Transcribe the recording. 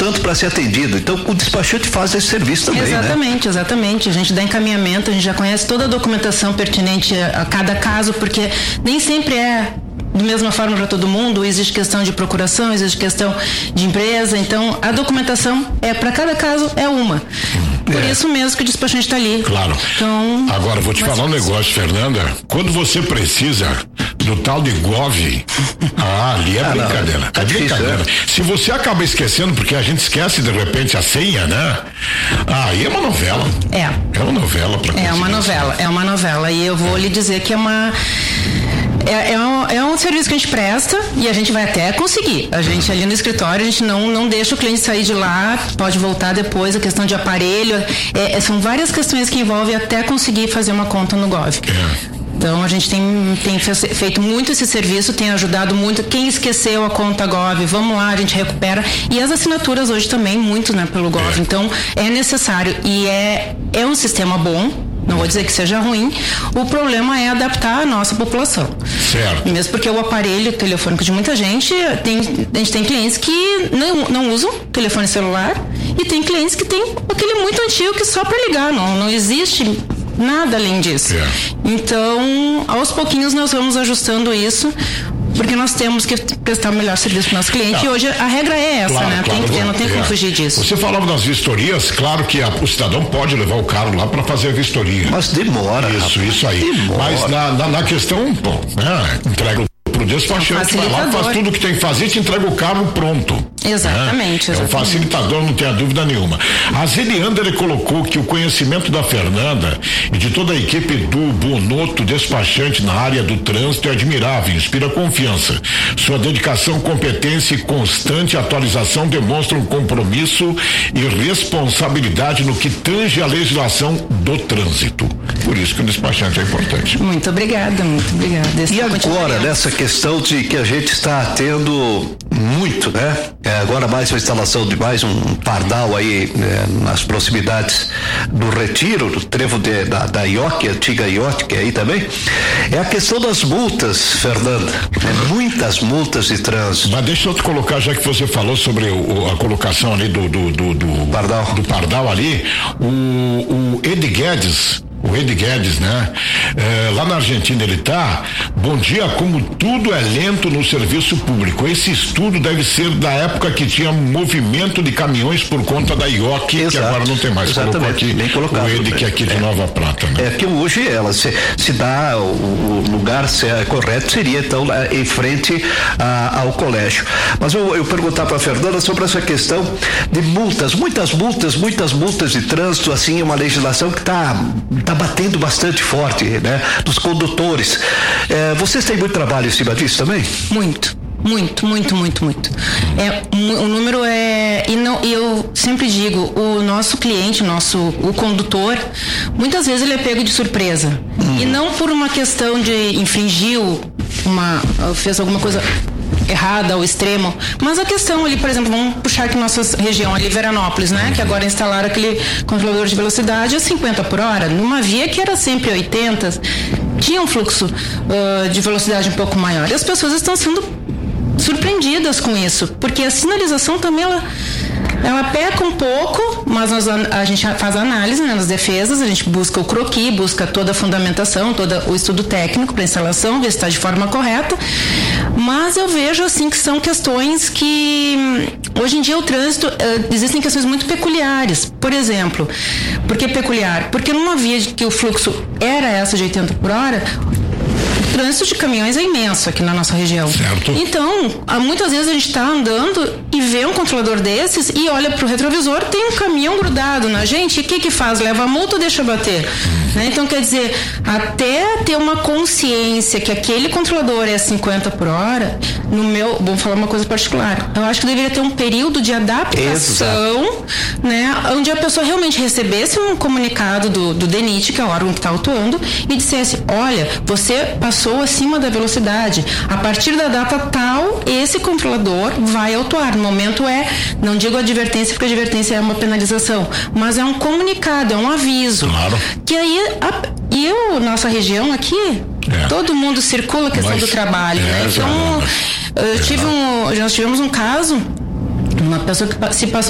tanto para ser atendido. Então o despachante faz esse serviço também, Exatamente. A gente dá encaminhamento, a gente já conhece toda a documentação pertinente a cada caso, porque nem sempre é da mesma forma para todo mundo, existe questão de procuração, existe questão de empresa, então a documentação para cada caso é uma. Por isso mesmo que o despachante está ali. Claro. Então, agora, vou te falar um negócio, Fernanda. Quando você precisa do tal de Gov, ali é brincadeira. É brincadeira. Se você acaba esquecendo, porque a gente esquece de repente a senha, né? Aí é uma novela. É uma novela para É uma novela. E eu vou lhe dizer que é um serviço que a gente presta e a gente vai até conseguir. A gente ali no escritório, a gente não deixa o cliente sair de lá, pode voltar depois, a questão de aparelho, são várias questões que envolvem até conseguir fazer uma conta no Gov. Então a gente tem feito muito esse serviço, tem ajudado muito. Quem esqueceu a conta Gov, vamos lá, a gente recupera. E as assinaturas hoje também, muito, né, pelo Gov. Então é necessário e é um sistema bom. Não vou dizer que seja ruim, o problema é adaptar a nossa população. Certo. Mesmo porque o aparelho telefônico de muita gente, a gente tem clientes que não usam telefone celular e tem clientes que tem aquele muito antigo que só para ligar, não existe nada além disso. Então, aos pouquinhos nós vamos ajustando isso, porque nós temos que prestar o melhor serviço para o nosso cliente. E hoje a regra é essa, né? Não tem como fugir disso. Você falava das vistorias, claro que o cidadão pode levar o carro lá para fazer a vistoria. Mas demora. Isso aí. Demora. Mas na questão, entrega pro despachante, vai lá, faz tudo o que tem que fazer e te entrega o carro pronto. Exatamente. É um facilitador, não tenha dúvida nenhuma. A Zeliander colocou que o conhecimento da Fernanda e de toda a equipe do Bonotto despachante na área do trânsito é admirável, inspira confiança. Sua dedicação, competência e constante atualização demonstram compromisso e responsabilidade no que tange a legislação do trânsito. Por isso que o despachante é importante. Muito obrigada. E agora, nessa questão de que a gente está tendo muito, né? Agora mais a instalação de mais um pardal aí nas proximidades do Retiro, do trevo da IOC, antiga IOC, que é aí também. É a questão das multas, Fernanda. Muitas multas de trânsito. Mas deixa eu te colocar, já que você falou sobre a colocação ali do pardal ali, o Ed Guedes, né? Lá na Argentina ele tá. Bom dia, como tudo é lento no serviço público. Esse estudo deve ser da época que tinha movimento de caminhões por conta da IOC, que agora não tem mais. Exatamente. Bem colocado, o Ed, que é aqui de Nova Prata, né? É que hoje ela se dá o lugar correto seria então em frente ao colégio. Mas eu perguntar para a Fernanda sobre essa questão de multas, muitas multas de trânsito, assim, uma legislação que tá batendo bastante forte, né? Dos condutores. Vocês têm muito trabalho em cima disso também? Muito. O número e eu sempre digo, o nosso cliente, o condutor, muitas vezes ele é pego de surpresa. E não por uma questão de infringiu fez alguma coisa errada ao extremo, mas a questão ali, por exemplo, vamos puxar aqui nossa região ali, Veranópolis, né, que agora instalaram aquele controlador de velocidade a 50 por hora, numa via que era sempre 80, tinha um fluxo de velocidade um pouco maior, e as pessoas estão sendo surpreendidas com isso, porque a sinalização também ela peca um pouco, mas a gente faz a análise, né, nas defesas, a gente busca o croquis, busca toda a fundamentação, todo o estudo técnico para instalação, ver se está de forma correta, mas eu vejo assim que são questões que hoje em dia o trânsito, existem questões muito peculiares. Por exemplo, por que peculiar? Porque numa via que o fluxo era essa de 80 por hora, o trânsito de caminhões é imenso aqui na nossa região. Certo. Então, muitas vezes a gente está andando e vê um controlador desses e olha para o retrovisor, tem um caminhão grudado na gente, e o que faz? Leva a multa ou deixa bater? Né? Então, quer dizer, até ter uma consciência que aquele controlador é 50 por hora, vamos falar uma coisa particular, eu acho que deveria ter um período de adaptação, né, onde a pessoa realmente recebesse um comunicado do DENIT, que é o órgão que está atuando, e dissesse, olha, você passou acima da velocidade, a partir da data tal, esse controlador vai autuar. No momento não digo advertência, porque advertência é uma penalização, mas é um comunicado, é um aviso. Claro. Que aí, nossa região aqui, todo mundo circula a questão do trabalho, né? Então, nós tivemos um caso, uma pessoa que se passou